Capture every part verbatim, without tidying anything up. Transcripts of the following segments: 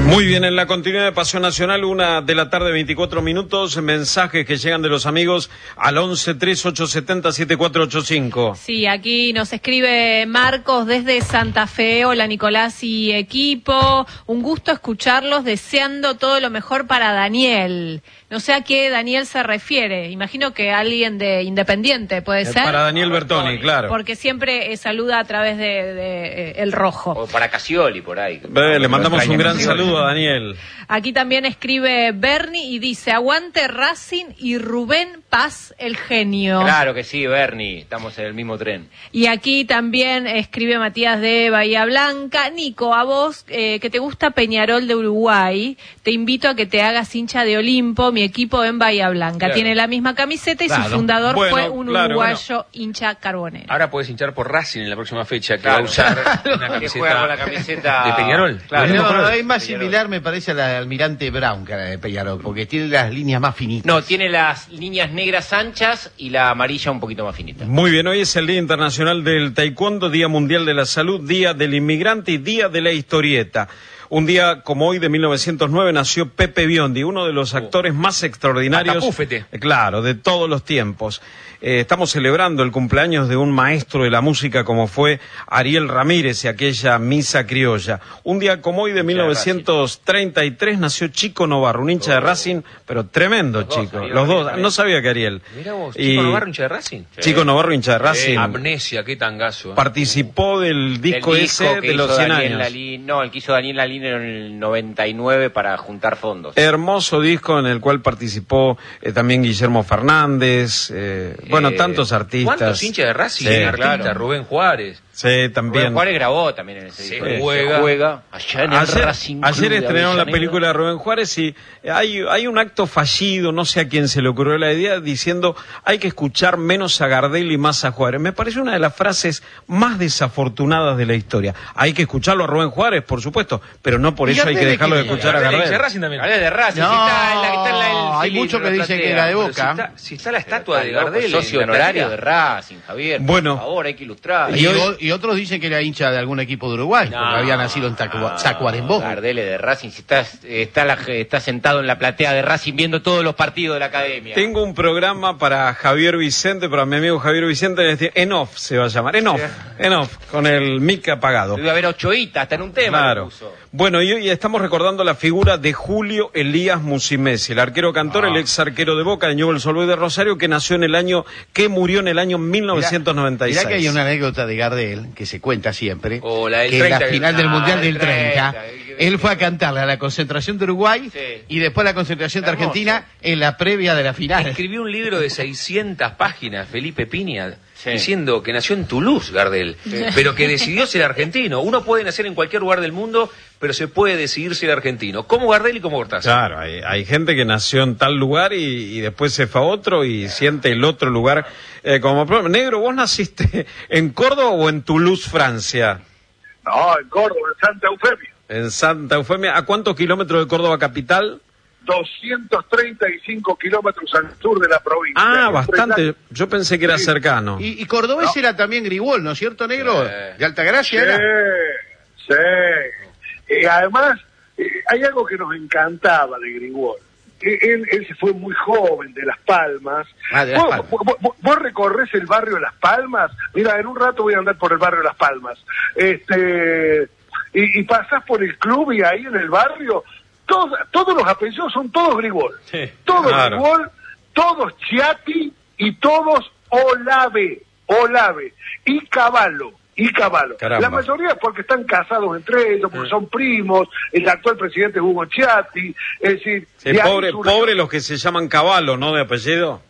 Muy bien, en la continuidad de Pasión Nacional, una de la tarde, veinticuatro minutos, mensajes que llegan de los amigos al once tres ocho siete cero siete cuatro ocho cinco. Sí, aquí nos escribe Marcos desde Santa Fe. Hola Nicolás y equipo, un gusto escucharlos, deseando todo lo mejor para Daniel. No sé a qué Daniel se refiere, imagino que alguien de Independiente, ¿puede ser? Para Daniel Bertoni, claro. Porque siempre eh, saluda a través de, de eh, El Rojo. O para Casioli, por ahí. Ve, le mandamos un gran saludo a Daniel. Aquí también escribe Bernie y dice, aguante Racing y Rubén Paz, el genio. Claro que sí, Bernie, estamos en el mismo tren. Y aquí también escribe Matías de Bahía Blanca. Nico, a vos eh, que te gusta Peñarol de Uruguay, te invito a que te hagas hincha de Olimpo, mi equipo en Bahía Blanca. Claro. Tiene la misma camiseta y claro. Su fundador bueno, fue un claro, uruguayo bueno. hincha carbonero. Ahora puedes hinchar por Racing en la próxima fecha, que claro. va a usar una camiseta, la camiseta de Peñarol. Claro, no, no, es más Peñarol. Similar me parece a la de Almirante Brown que a la de Peñarol, porque tiene las líneas más finitas. No, tiene las líneas negras anchas y la amarilla un poquito más finita. Muy bien, hoy es el Día Internacional del Taekwondo, Día Mundial de la Salud, Día del Inmigrante y Día de la Historieta. Un día como hoy de mil novecientos nueve nació Pepe Biondi, uno de los actores más extraordinarios, Atapúfete. claro, de todos los tiempos. Eh, estamos celebrando el cumpleaños de un maestro de la música como fue Ariel Ramírez y aquella misa criolla. Un día como hoy de mil novecientos treinta y tres nació Chico Novarro, un hincha de Racing, pero tremendo los chico. Dos, los dos, también. No sabía que Ariel. Mirá vos, y... Chico Novarro hincha de Racing. Sí. Chico Novarro hincha de Racing. Eh, amnesia, qué tangazo. ¿eh? Participó del disco, del ese disco de los cien años. Lalín, no, el que hizo Daniel Lalín en el noventa y nueve para juntar fondos. Hermoso disco en el cual participó eh, también Guillermo Fernández, eh, eh, bueno, tantos artistas. ¿Cuántos hinchas de Racing? Sí, artista, claro. Rubén Juárez. Sí, también. Rubén Juárez grabó también en ese disco. Se juega. Se juega allá en el ayer, Racing ayer Club estrenaron la de película de Rubén Juárez y hay, hay un acto fallido, no sé a quién se le ocurrió la idea, diciendo hay que escuchar menos a Gardel y más a Juárez. Me parece una de las frases más desafortunadas de la historia. Hay que escucharlo a Rubén Juárez, por supuesto, pero no por eso hay que dejarlo de escuchar a Gardel. De Racing también. Gardel de Racing. No, si está en la, está en la, el hay muchos que dicen que era de Boca. Si está, si está la estatua de Gardel. Socio honorario de Racing, Javier. Bueno. Por favor, hay que ilustrar. Y, hoy, y otros dicen que era hincha de algún equipo de Uruguay, no, porque había nacido en Tacuarembó. Gardel de Racing, si está, está, la, está sentado en la platea de Racing viendo todos los partidos de la academia. Tengo un programa para Javier Vicente, para mi amigo Javier Vicente, en off se va a llamar, en off, en off, con el mic apagado. Iba a haber Ochoita, hasta en un tema. Claro. Bueno, y hoy estamos recordando la figura de Julio Elías Musimesi, el arquero cantor, ah. el ex arquero de Boca, de Newell's Old Boys de Rosario, que nació en el año, que murió en el año mil novecientos noventa y seis. Mirá que hay una anécdota de Gardel, que se cuenta siempre, oh, la del que treinta, en la final del ah, Mundial del treinta, treinta, él fue a cantarle a la concentración de Uruguay sí. y después a la concentración de Argentina en la previa de la final. Escribió un libro de seiscientas páginas, Felipe Piña, sí. diciendo que nació en Toulouse, Gardel, sí. pero que decidió ser argentino. Uno puede nacer en cualquier lugar del mundo, pero se puede decidir ser argentino, como Gardel y como Cortázar. Claro, hay, hay gente que nació en tal lugar y, y después se fue a otro y siente el otro lugar eh, como problema. Negro, ¿vos naciste en Córdoba o en Toulouse, Francia? No, en Córdoba, en Santa Eufemia. En Santa Eufemia. ¿A cuántos kilómetros de Córdoba capital? doscientos treinta y cinco kilómetros al sur de la provincia. Ah, bastante. Yo pensé que era sí. cercano. Y, y cordobés no. era también Grigol, ¿no es cierto, negro? Eh. De Altagracia sí, era. Sí, y además eh, hay algo que nos encantaba de Grigol. Él, él se fue muy joven de Las Palmas. Ah, de Las ¿Vos, Palmas. Vos, vos, vos recorres el barrio de Las Palmas. Mira, en un rato voy a andar por el barrio de Las Palmas. Este, y, y pasás por el club y ahí en el barrio, todo, todos los apellidos son todos Grigol. Sí, todos claro. Grigol, todos Chiati y todos Olave. Olave. Y Cavallo. Y Cavallo. Caramba. La mayoría porque están casados entre ellos, porque son primos, el actual presidente es Hugo Chiatti, es decir... Sí, pobre, surge... pobre los que se llaman Cavallo, ¿no?, de apellido.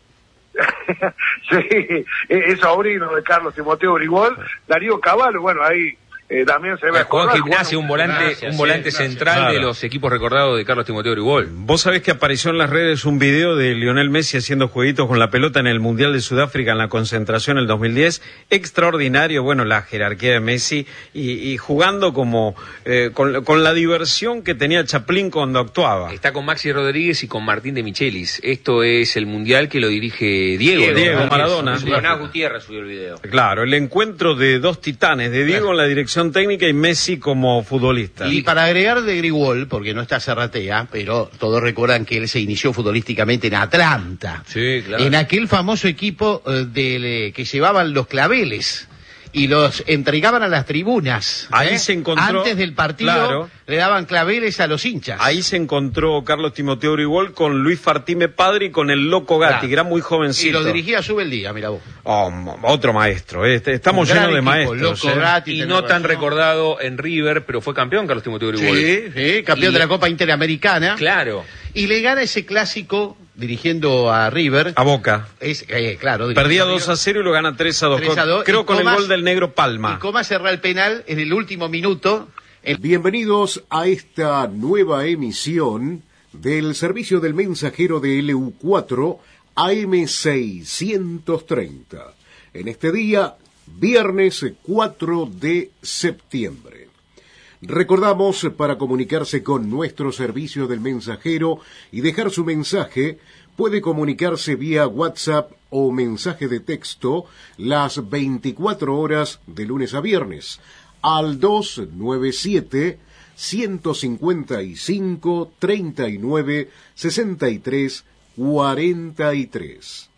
Sí, es sobrino de Carlos Timoteo Grigol, Darío Cavallo, bueno, ahí... Eh, también se ve Juan Gimnasia, un volante, Gimnasia, un volante sí, central claro. de los equipos recordados de Carlos Timoteo Grigol. Vos sabés que apareció en las redes un video de Lionel Messi haciendo jueguitos con la pelota en el Mundial de Sudáfrica en la concentración en el dos mil diez. Extraordinario, bueno, la jerarquía de Messi y, y jugando como eh, con, con la diversión que tenía Chaplin cuando actuaba. Está con Maxi Rodríguez y con Martín de Michelis. Esto es el Mundial que lo dirige Diego. Diego, Diego Maradona. Leonardo Gutiérrez subió el video. Claro, el encuentro de dos titanes, de Diego en la dirección dirección técnica y Messi como futbolista. Y para agregar de Grigol, porque no está Zarratea, pero todos recuerdan que él se inició futbolísticamente en Atlanta. Sí, claro. En aquel famoso equipo eh, del, que llevaban los claveles y los entregaban a las tribunas. Ahí ¿eh? se encontró. Antes del partido, claro, le daban claveles a los hinchas. Ahí se encontró Carlos Timoteo Grigol con Luis Fartime padre y con el Loco Gatti, Claro. que era muy jovencito. Y lo dirigía Sube el Día, mira vos. Oh, otro maestro. Este, estamos Un gran llenos de equipo, maestros. Loco ¿eh? Gatti, Y tenés no tan razón. recordado en River, pero fue campeón Carlos Timoteo Grigol. Sí, sí, campeón Y- de la Copa Interamericana. Claro. Y le gana ese clásico dirigiendo a River. A Boca. Es, eh, claro, Perdía dirigiendo a dos a cero y lo gana tres a dos. tres a dos, Creo y con Comas- el gol del negro Palma. Y Comas cerró el penal en el último minuto. El... Bienvenidos a esta nueva emisión del servicio del mensajero de L U cuatro A M seiscientos treinta. En este día, viernes cuatro de septiembre. Recordamos, para comunicarse con nuestro servicio del mensajero y dejar su mensaje, puede comunicarse vía WhatsApp o mensaje de texto las veinticuatro horas de lunes a viernes al dos nueve siete, uno cinco cinco, tres nueve, seis tres, cuatro tres.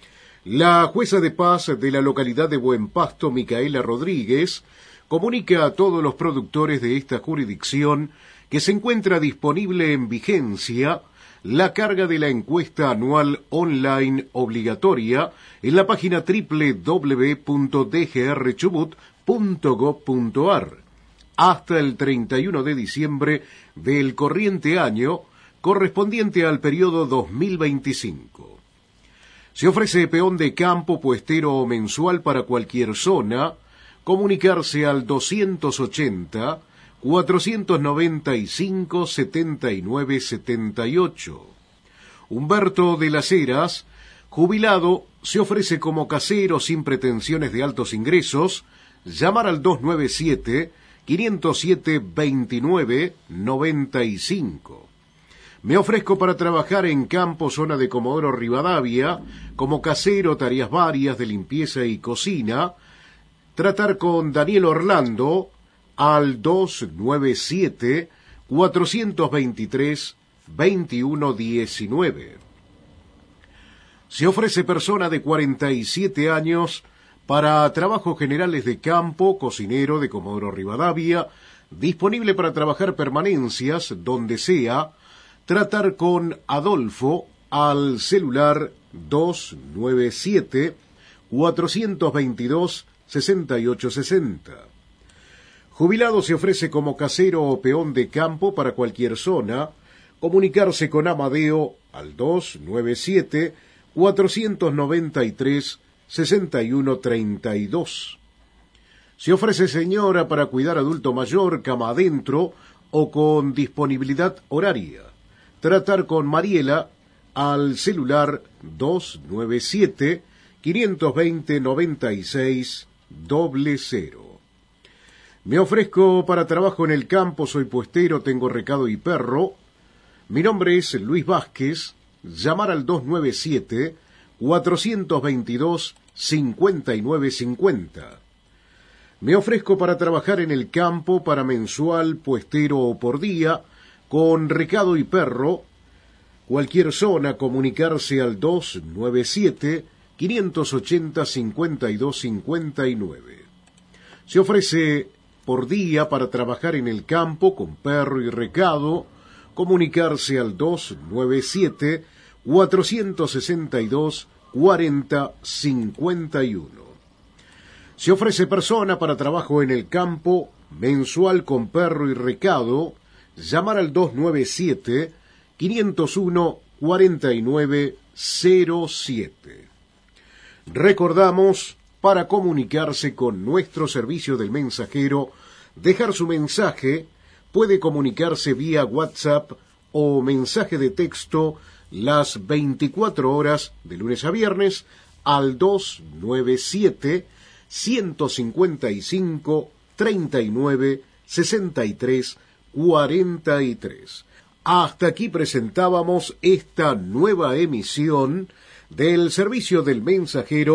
La jueza de paz de la localidad de Buen Pasto, Micaela Rodríguez, comunica a todos los productores de esta jurisdicción que se encuentra disponible en vigencia la carga de la encuesta anual online obligatoria en la página doble u doble u doble u punto d g r chubut punto gob punto a r hasta el treinta y uno de diciembre del corriente año correspondiente al periodo dos mil veinticinco. Se ofrece peón de campo, puestero o mensual para cualquier zona. Comunicarse al doscientos ochenta, cuatrocientos noventa y cinco, setenta y nueve setenta y ocho. Humberto de las Heras, jubilado, se ofrece como casero sin pretensiones de altos ingresos. Llamar al dos nueve siete, cinco cero siete, dos nueve nueve cinco. Me ofrezco para trabajar en campo, zona de Comodoro Rivadavia, como casero, tareas varias de limpieza y cocina. Tratar con Daniel Orlando al dos nueve siete, cuatro dos tres, dos uno uno nueve. Se ofrece persona de cuarenta y siete años para trabajos generales de campo, cocinero de Comodoro Rivadavia, disponible para trabajar permanencias donde sea. Tratar con Adolfo al celular dos nueve siete, cuatro dos dos, sesenta y ocho sesenta. Jubilado se ofrece como casero o peón de campo para cualquier zona. Comunicarse con Amadeo al dos nueve siete, cuatro nueve tres, seis uno tres dos. Se ofrece señora para cuidar adulto mayor, cama adentro o con disponibilidad horaria. Tratar con Mariela al celular dos nueve siete, cinco dos cero, noventa y seis cero cero. Me ofrezco para trabajo en el campo, soy puestero, tengo recado y perro. Mi nombre es Luis Vázquez. Llamar al dos nueve siete, cuatro dos dos, cinco nueve cinco cero. Me ofrezco para trabajar en el campo, para mensual, puestero o por día, con recado y perro. Cualquier zona, comunicarse al dos nueve siete, cinco ocho cero, cinco dos cinco nueve. Se ofrece por día para trabajar en el campo con perro y recado. Comunicarse al dos nueve siete, cuatro seis dos, cuatro cero cinco uno. Se ofrece persona para trabajo en el campo, mensual con perro y recado. Llamar al dos nueve siete, cinco cero uno, cuatro nueve cero siete. Recordamos, para comunicarse con nuestro servicio del mensajero, dejar su mensaje, puede comunicarse vía WhatsApp o mensaje de texto las veinticuatro horas de lunes a viernes al dos nueve siete, ciento cincuenta y cinco, treinta y nueve, sesenta y tres, cuarenta y tres. Hasta aquí presentábamos esta nueva emisión del servicio del mensajero